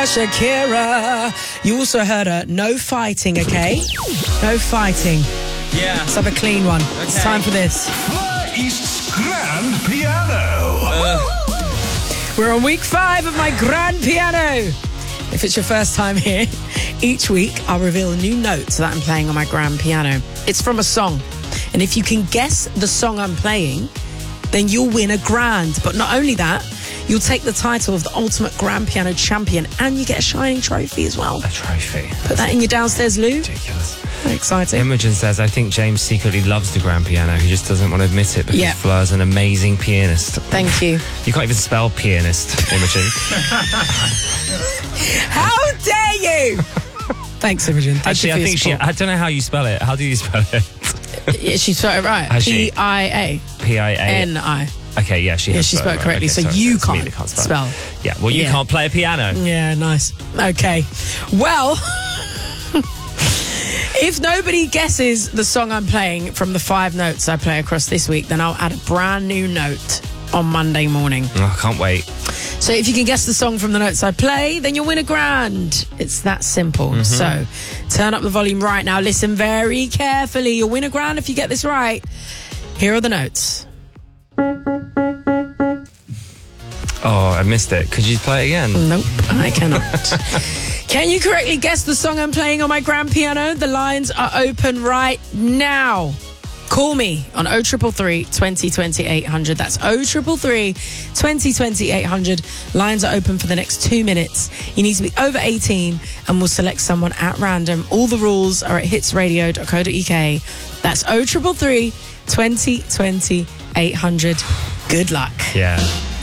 Shakira. You also heard her No Fighting, okay? No fighting. Yeah. Let's have a clean one. Okay. It's time for this. Fly East's Grand Piano. We're on week 5 of my Grand Piano. If it's your first time here, each week I'll reveal a new note that I'm playing on my Grand Piano. It's from a song. And if you can guess the song I'm playing, then you'll win a grand. But not only that, you'll take the title of the ultimate Grand Piano champion and you get a shining trophy as well. A trophy. Put that in your downstairs loo. Ridiculous. Very exciting. Imogen says, I think James secretly loves the grand piano. He just doesn't want to admit it because Fleur's an amazing pianist. Thank you. You can't even spell pianist, Imogen. How dare you? Thanks, Imogen. Actually, I think I don't know how you spell it. How do you spell it? Yeah, she spelled it right. P-I-A. P-I-A-N-I. Okay, yeah, she spelled it correctly, okay, so you can't spell. Yeah, well, you can't play a piano. Yeah, nice. Okay. Well, if nobody guesses the song I'm playing from the 5 notes I play across this week, then I'll add a brand new note on Monday morning. Oh, I can't wait. So if you can guess the song from the notes I play, then you'll win a grand. It's that simple. So turn up the volume right now. Listen very carefully. You'll win a grand if you get this right. Here are the notes. Oh, I missed it. Could you play it again? Nope, I cannot. Can you correctly guess the song I'm playing on my Grand Piano? The lines are open right now. Call me on 0333 2020 800. That's 0333 2020 800. Lines are open for the next 2 minutes. You need to be over 18 and we'll select someone at random. All the rules are at hitsradio.co.uk. That's 0333 2020 800. Good luck. Yeah.